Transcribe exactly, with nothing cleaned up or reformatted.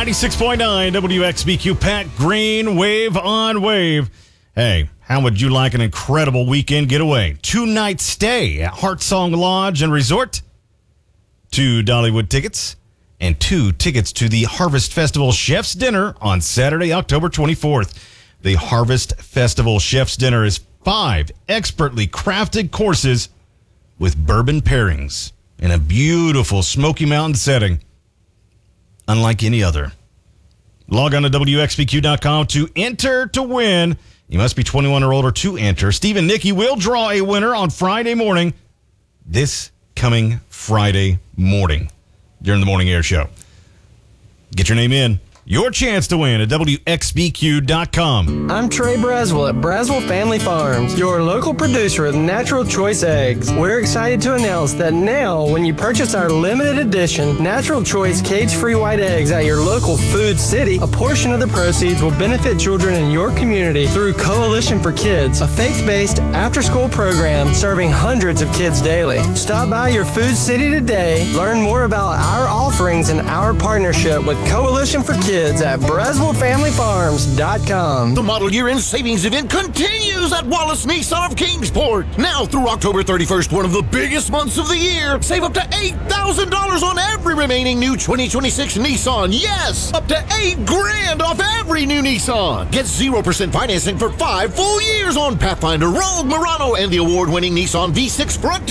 ninety-six point nine W X B Q, Pat Green, Wave on Wave. Hey, how would you like an incredible weekend getaway? Two-night stay at Heartsong Lodge and Resort, two Dollywood tickets, and two tickets to the Harvest Festival Chef's Dinner on Saturday, October twenty-fourth. The Harvest Festival Chef's Dinner is five expertly crafted courses with bourbon pairings in a beautiful Smoky Mountain setting, unlike any other. Log on to W X B Q dot com to enter to win. You must be twenty-one or older to enter. Steve and Nikki will draw a winner on Friday morning, this coming Friday morning, during the Morning Air Show. Get your name in. Your chance to win at W X B Q dot com. I'm Trey Braswell at Braswell Family Farms, your local producer of Natural Choice Eggs. We're excited to announce that now, when you purchase our limited edition Natural Choice cage-free white eggs at your local Food City, a portion of the proceeds will benefit children in your community through Coalition for Kids, a faith-based after-school program serving hundreds of kids daily. Stop by your Food City today, learn more about our offerings and our partnership with Coalition for Kids at Braswell Family Farms dot com. The model year-end savings event continues at Wallace Nissan of Kingsport. Now through October thirty-first, one of the biggest months of the year. Save up to eight thousand dollars on every remaining new twenty twenty-six Nissan. Yes, up to eight grand off every new Nissan. Get zero percent financing for five full years on Pathfinder, Rogue, Murano, and the award-winning Nissan V six front